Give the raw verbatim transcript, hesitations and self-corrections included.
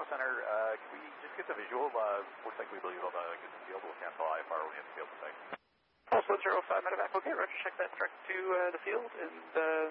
Toronto Center, uh, can we just get the visual? Uh, looks like we believe all the goods in the field. We'll cancel I F R when we have the field to site. Pulse one zero five medevac, okay, roger, check that direct to uh, the field, and uh,